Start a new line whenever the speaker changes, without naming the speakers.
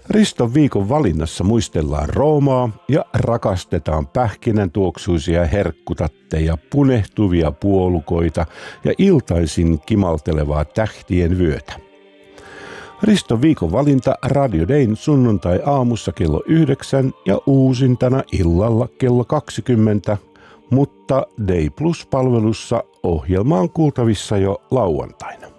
Riston viikon valinnassa muistellaan Roomaa ja rakastetaan pähkinäntuoksuisia herkkutatteja, punehtuvia puolukoita ja iltaisin kimaltelevaa tähtien vyötä. Riston viikon valinta Radio Dayn sunnuntai-aamussa kello 9 ja uusintana illalla kello 20, mutta Day Plus-palvelussa ohjelma on kuultavissa jo lauantaina.